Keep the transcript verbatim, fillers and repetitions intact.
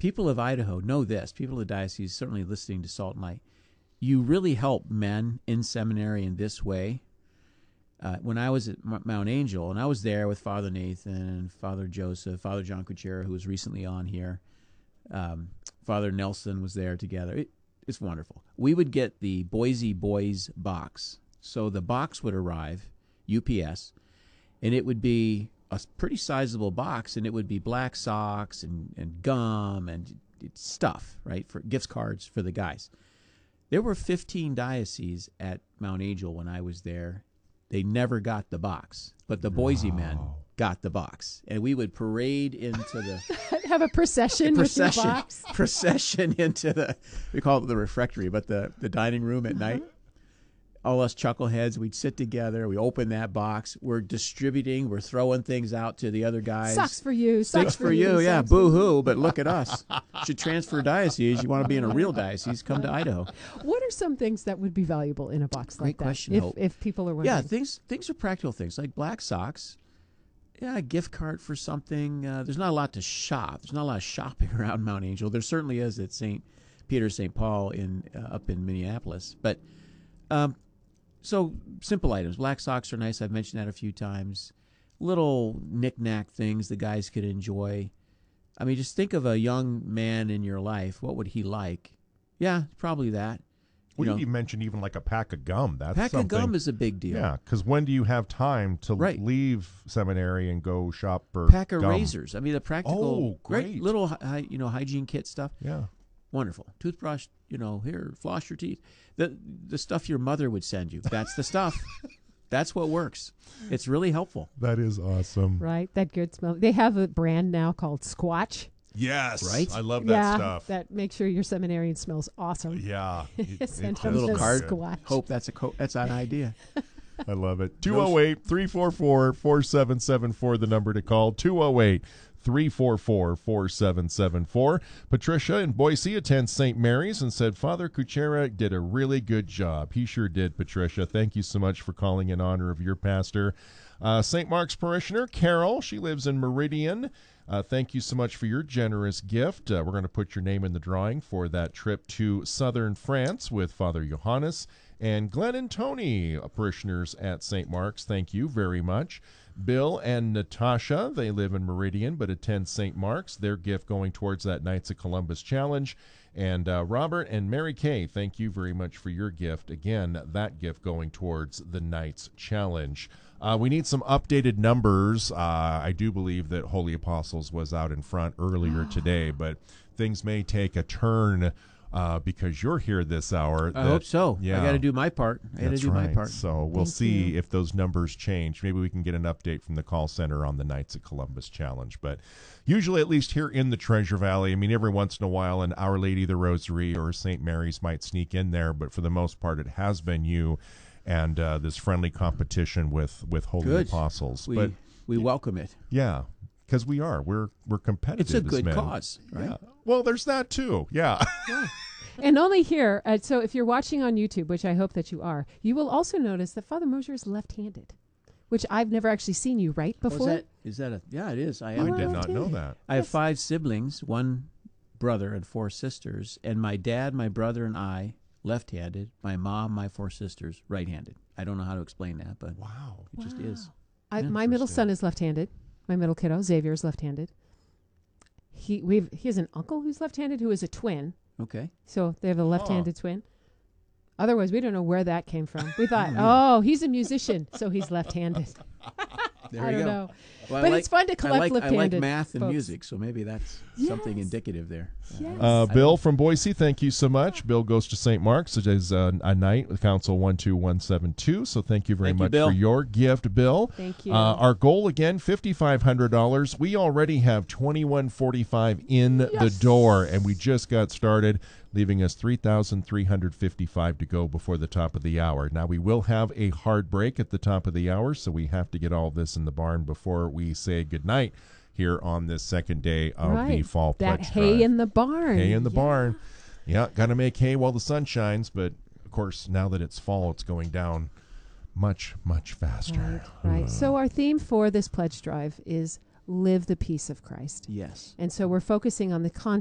people of Idaho know this. People of the diocese, certainly listening to Salt and Light, you really help men in seminary in this way. Uh, when I was at M- Mount Angel, and I was there with Father Nathan, Father Joseph, Father John Kuchera, who was recently on here, um, Father Nelson was there together. It, it's wonderful. We would get the Boise Boys box. So the box would arrive, U P S, and it would be a pretty sizable box, and it would be black socks and, and gum and stuff, right, for gift cards for the guys. There were fifteen dioceses at Mount Angel when I was there. They never got the box, but the Boise Wow. men got the box, and we would parade into the Have a procession, procession, with your box. procession into the, we call it the refectory, but the, the dining room at night. All us chuckleheads, we'd sit together, we open that box, we're distributing, we're throwing things out to the other guys. Sucks for you. Sticks Sucks for you, yeah, sucks for you. boo-hoo, but look at us. Should transfer diocese. You want to be in a real diocese, come to Idaho. What are some things that would be valuable in a box Great like that? question, If, Hope. if people are wondering. Yeah, things things are practical things, like black socks. Yeah, a gift card for something. Uh, there's not a lot to shop. There's not a lot of shopping around Mount Angel. There certainly is at Saint Peter, Saint Paul in uh, up in Minneapolis. But um, so simple items. Black socks are nice. I've mentioned that a few times. Little knick-knack things the guys could enjoy. I mean, just think of a young man in your life. What would he like? Yeah, probably that. Well, You you know, even mentioned even like a pack of gum. That's pack something. of gum is a big deal. Yeah, because when do you have time to Right. leave seminary and go shop for Pack of gum? razors. I mean, the practical, Oh, great. little, hy- you know, hygiene kit stuff. Yeah. Wonderful. Toothbrush, you know, here, floss your teeth. The the stuff your mother would send you. That's the stuff. That's what works. It's really helpful. That is awesome. Right, that good smell. They have a brand now called Squatch. Yes. Right? I love that yeah, stuff. that makes sure your seminarian smells awesome. Yeah. It- Send it them A little the does card. look good. Squatch. Hope that's a co- that's an idea. I love it. two oh eight, three four four, four seven seven four, the number to call. two oh eight, three four four, four seven seven four. Patricia in Boise attends Saint Mary's and said, Father Kuchera did a really good job. He sure did, Patricia. Thank you so much for calling in honor of your pastor. Uh, Saint Mark's parishioner, Carol, she lives in Meridian. Uh, thank you so much for your generous gift. Uh, we're going to put your name in the drawing for that trip to southern France with Father Johannes and Glenn and Tony, uh, parishioners at Saint Mark's. Thank you very much. Bill and Natasha, they live in Meridian but attend Saint Mark's. Their gift going towards that Knights of Columbus Challenge. And uh, Robert and Mary Kay, thank you very much for your gift. Again, that gift going towards the Knights Challenge. Uh, we need some updated numbers. Uh, I do believe that Holy Apostles was out in front earlier today, but things may take a turn uh, because you're here this hour. I that- hope so. Yeah. I got to do my part. I got to That's do right. my part. So we'll Thank see you. if those numbers change. Maybe we can get an update from the call center on the Knights of Columbus Challenge. But usually, at least here in the Treasure Valley, I mean, every once in a while, an Our Lady of the Rosary or Saint Mary's might sneak in there. But for the most part, it has been you and uh, this friendly competition with, with Holy Good. Apostles. We but we welcome it. yeah, because we are. We're we're competitive. It's a as good men. cause, right? Yeah. Well, there's that too. Yeah. And only here, uh, so if you're watching on YouTube, which I hope that you are, you will also notice that Father Mosier is left-handed, which I've never actually seen you write Oh, before. is that is that a? Yeah, it is. I I am. did Well, not know that. I have Yes. five siblings, one brother and four sisters, and my dad, my brother, and I left-handed. My mom, my four sisters right-handed. I don't know how to explain that, but Wow. it just is. I, my middle Interesting. son is left-handed. My middle kiddo, Xavier, is left-handed. He we've he has an uncle who's left-handed who is a twin. Okay. So they have a left-handed twin. Otherwise, we don't know where that came from. We thought, Hmm. oh, he's a musician, so he's left-handed. There I you don't go. know. Well, I But like- it's fun to I collect like, I like left-handed math and folks. music, so maybe that's something Yes. indicative there. Yes. Uh, Bill from Boise, thank you so much. Bill goes to Saint Mark's. It is uh, a night with Council one two one seven two. So thank you very Thank you, much Bill. for your gift, Bill. Thank you. Uh, our goal again, fifty-five hundred dollars. We already have twenty-one forty-five in the Yes. door, and we just got started, leaving us three thousand three hundred fifty-five to go before the top of the hour. Now, we will have a hard break at the top of the hour, so we have to get all this in the barn before we say goodnight here on this second day of the Right. Fall That Pledge hay Drive. in the barn. Hay in the Yeah. barn. Yeah, got to make hay while the sun shines, but of course, now that it's fall, it's going down much, much faster. Right, right. So our theme for this pledge drive is live the peace of Christ. Yes. And so we're focusing on the content